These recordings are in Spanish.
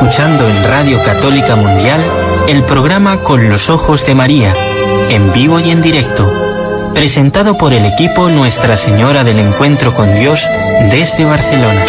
escuchando en Radio Católica Mundial el programa Con los Ojos de María, en vivo y en directo, presentado por el equipo Nuestra Señora del Encuentro con Dios desde Barcelona.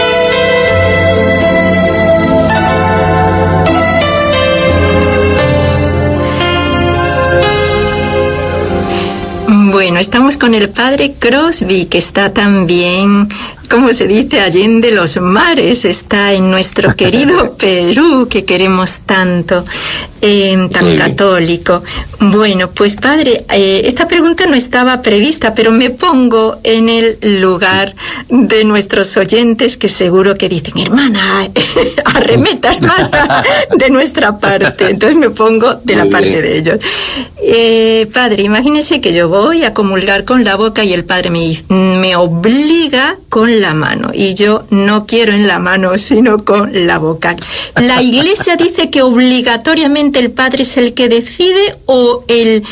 Bueno, estamos con el Padre Crosby, que está también, como se dice, allende los mares, está en nuestro querido Perú, que queremos tanto, tan católico. Bueno, pues Padre, esta pregunta no estaba prevista, pero me pongo en el lugar de nuestros oyentes, que seguro que dicen, hermana, arremeta, hermana, de nuestra parte. Entonces me pongo de la parte de ellos. Padre, imagínese que yo voy a comulgar con la boca y el Padre me obliga con la mano, y yo no quiero en la mano, sino con la boca. ¿La Iglesia dice que obligatoriamente el Padre es el que decide, o el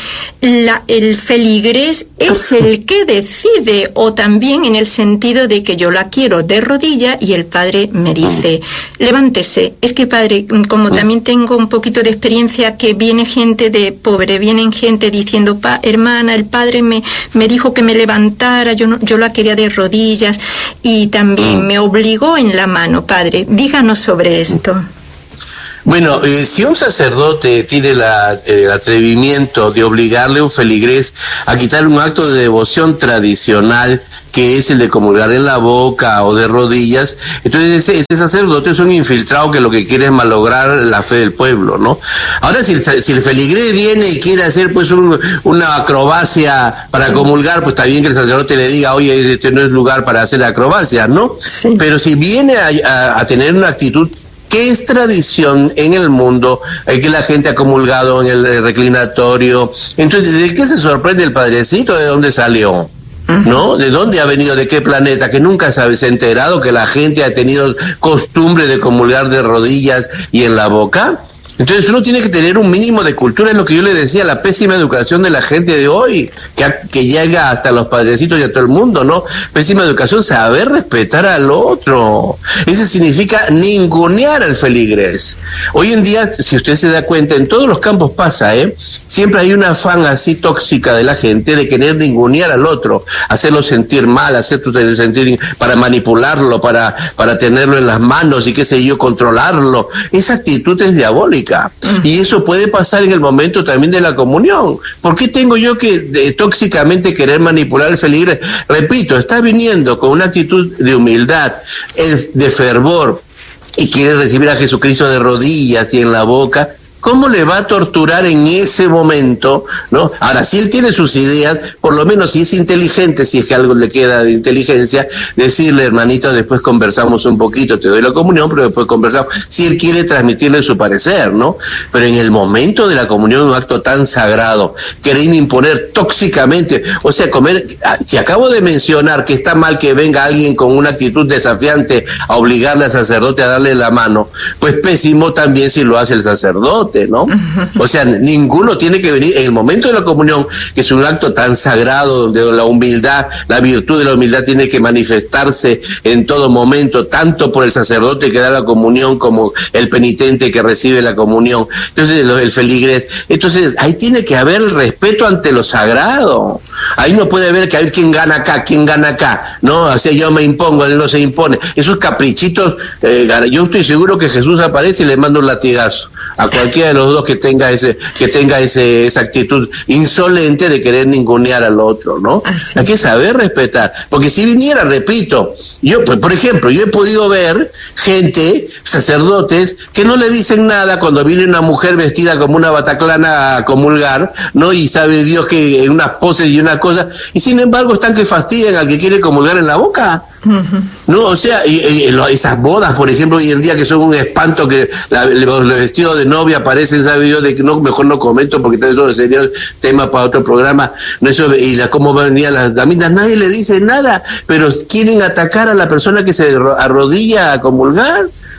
feligrés es el que decide, o también en el sentido de que yo la quiero de rodilla y el Padre me dice, levántese? Es que, Padre, como también tengo un poquito de experiencia, que viene gente de pobre, vienen gente diciendo, hermana, el Padre me dijo que me levantara, yo la quería de rodillas, y también me obligó en la mano. Padre, díganos sobre esto. Bueno, si un sacerdote tiene el atrevimiento de obligarle a un feligrés a quitar un acto de devoción tradicional, que es el de comulgar en la boca o de rodillas, entonces ese sacerdote es un infiltrado que lo que quiere es malograr la fe del pueblo, ¿no? Ahora, si el feligrés viene y quiere hacer pues una acrobacia para comulgar, pues está bien que el sacerdote le diga, oye, este no es lugar para hacer acrobacias, ¿no? Sí. Pero si viene a tener una actitud que es tradición en el mundo, que la gente ha comulgado en el reclinatorio, entonces, ¿de qué se sorprende el padrecito? ¿De dónde salió? ¿No? ¿De dónde ha venido? ¿De qué planeta? Que nunca se ha enterado que la gente ha tenido costumbre de comulgar de rodillas y en la boca. Entonces uno tiene que tener un mínimo de cultura, es lo que yo le decía, la pésima educación de la gente de hoy, que llega hasta los padrecitos y a todo el mundo, ¿no? Pésima educación, saber respetar al otro. Eso significa ningunear al feligrés. Hoy en día, si usted se da cuenta, en todos los campos pasa, siempre hay una afán así tóxica de la gente de querer ningunear al otro, hacerlo sentir mal, hacerlo sentir, para manipularlo, para tenerlo en las manos y qué sé yo, controlarlo. Esa actitud es diabólica. Y eso puede pasar en el momento también de la comunión. ¿Por qué tengo yo que tóxicamente querer manipular el feligrés? Repito, está viniendo con una actitud de humildad, de fervor, y quiere recibir a Jesucristo de rodillas y en la boca. ¿Cómo le va a torturar en ese momento, no? Ahora, si él tiene sus ideas, por lo menos si es inteligente, si es que algo le queda de inteligencia, decirle, hermanito, después conversamos un poquito, te doy la comunión, pero después conversamos. Si él quiere transmitirle su parecer, ¿no? Pero en el momento de la comunión, un acto tan sagrado, querer imponer tóxicamente, o sea, si acabo de mencionar que está mal que venga alguien con una actitud desafiante a obligarle al sacerdote a darle la mano, pues pésimo también si lo hace el sacerdote, ¿no? O sea, ninguno tiene que venir en el momento de la comunión, que es un acto tan sagrado, donde la humildad, la virtud de la humildad tiene que manifestarse en todo momento, tanto por el sacerdote que da la comunión como el penitente que recibe la comunión. Entonces, el feligrés. Entonces, ahí tiene que haber el respeto ante lo sagrado. Ahí no puede haber que hay quién gana acá, ¿no? O sea, yo me impongo, él no se impone. Esos caprichitos, yo estoy seguro que Jesús aparece y le manda un latigazo a cualquiera de los dos que tenga esa actitud insolente de querer ningunear al otro, ¿no? Así. Hay que saber respetar, porque si viniera, repito, yo, por ejemplo, yo he podido ver gente, sacerdotes, que no le dicen nada cuando viene una mujer vestida como una bataclana a comulgar, ¿no? Y sabe Dios que en unas poses y una cosa, y sin embargo están que fastidian al que quiere comulgar en la boca. No, o sea, esas bodas, por ejemplo, hoy en día que son un espanto, que los vestidos de novia parecen, sabe Dios, de que mejor no comento porque eso sería tema para otro programa. No, eso, y cómo venían las damitas, nadie le dice nada, pero quieren atacar a la persona que se arrodilla a comulgar.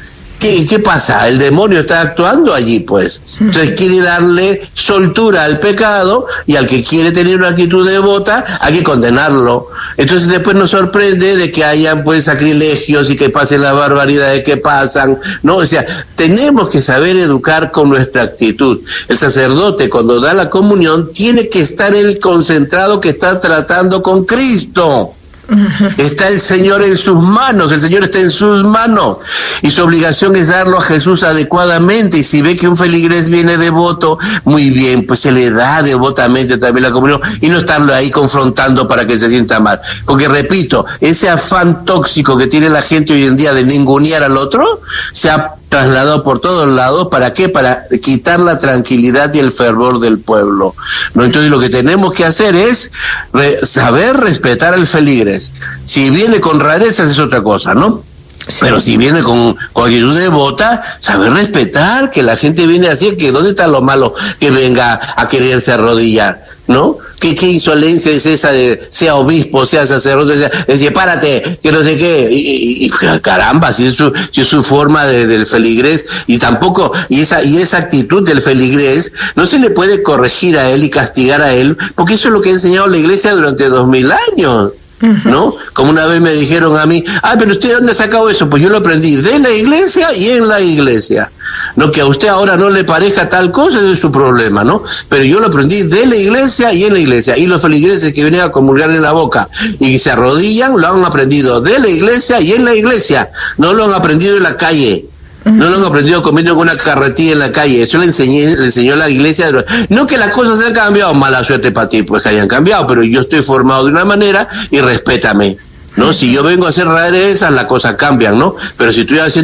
¿Qué pasa? El demonio está actuando allí, pues. Entonces quiere darle soltura al pecado, y al que quiere tener una actitud devota hay que condenarlo. Entonces después nos sorprende de que hayan pues sacrilegios y que pasen las barbaridades que pasan, ¿no? O sea, tenemos que saber educar con nuestra actitud. El sacerdote, cuando da la comunión, tiene que estar él concentrado que está tratando con Cristo. Está el Señor en sus manos, el Señor está en sus manos, y su obligación es darlo a Jesús adecuadamente. Y si ve que un feligrés viene devoto, muy bien, pues se le da devotamente también la comunión, y no estarlo ahí confrontando para que se sienta mal. Porque repito, ese afán tóxico que tiene la gente hoy en día de ningunear al otro se ha trasladado por todos lados. ¿Para qué? Para quitar la tranquilidad y el fervor del pueblo, ¿no? Entonces lo que tenemos que hacer es saber respetar al feligrés. Si viene con rarezas es otra cosa, ¿no? Sí. Pero si viene con actitud devota, saber respetar que la gente viene así, que ¿dónde está lo malo que venga a quererse arrodillar, ¿no? ¿Qué insolencia es esa de sea obispo, sea sacerdote, decir, párate, que no sé qué, y caramba, si es su forma del feligrés, y tampoco, y esa actitud del feligrés, no se le puede corregir a él y castigar a él, porque eso es lo que ha enseñado la Iglesia durante 2000 años. ¿No? Como una vez me dijeron a mí, pero ¿usted dónde ha sacado eso? Pues yo lo aprendí de la Iglesia y en la Iglesia. No, que a usted ahora no le parezca tal cosa, es su problema, ¿no? Pero yo lo aprendí de la Iglesia y en la Iglesia. Y los feligreses que vienen a comulgar en la boca y se arrodillan, lo han aprendido de la Iglesia y en la Iglesia. No lo han aprendido en la calle. No lo han aprendido comiendo en una carretilla en la calle. Eso le enseñó la Iglesia. No que las cosas han cambiado, mala suerte para ti, pues que hayan cambiado, pero yo estoy formado de una manera y respétame, ¿no? Si yo vengo a hacer rarezas, las cosas cambian, ¿no? Pero si estoy haciendo